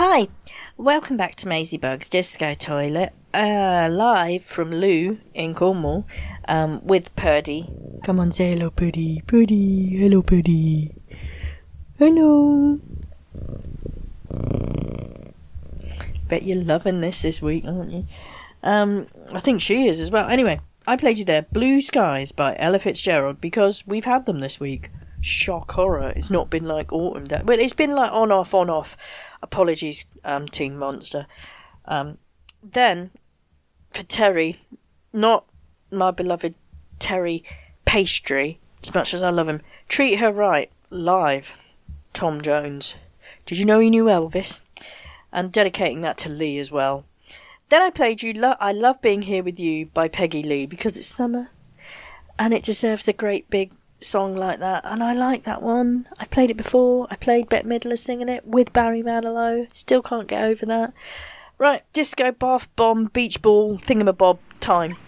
Hi, welcome back to Maisie Bug's Disco Toilet, live from Lou in Cornwall, with Purdy. Come on, say hello, Purdy. Purdy, hello, Purdy. Hello. Bet you're loving this week, aren't you? I think she is as well. Anyway, I played you there, Blue Skies by Ella Fitzgerald, because we've had them this week. Shock horror. It's not been like autumn. Well, it's been like on off. Apologies, Teen Monster. Then, for Terry, not my beloved Terry Pastry, as much as I love him, Treat Her Right, live, Tom Jones. Did you know he knew Elvis? And dedicating that to Lee as well. Then I played you I Love Being Here With You by Peggy Lee, because it's summer, and it deserves a great big song like that, and I like that one. I played it before. I played Bette Midler singing it with Barry Manilow. Still can't get over that. Right, disco, bath bomb, beach ball, thingamabob time.